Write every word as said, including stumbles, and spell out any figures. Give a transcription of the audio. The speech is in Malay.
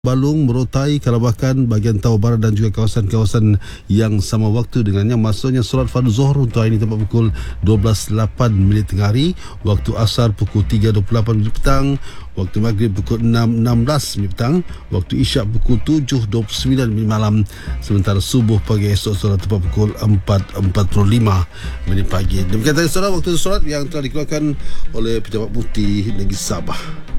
Balung, Merotai, Kalabakan, bahagian Tawau Barat dan juga kawasan-kawasan yang sama waktu dengannya. Maksudnya solat fardu Zuhur untuk hari ini tepat pukul dua belas lapan minit tengah hari, waktu Asar pukul tiga dua puluh lapan minit petang, waktu Maghrib pukul enam enam belas minit petang, waktu Isyak pukul tujuh dua puluh sembilan minit malam, sementara subuh pagi esok solat tepat pukul empat empat puluh lima minit pagi. Demikian tadi solat waktu solat yang telah dikeluarkan oleh Pejabat Mufti Negeri Sabah.